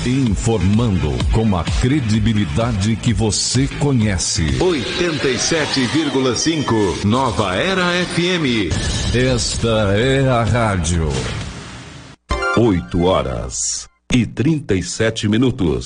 Informando com a credibilidade que você conhece. 87,5 Nova Era FM. Esta é a rádio. 8h37.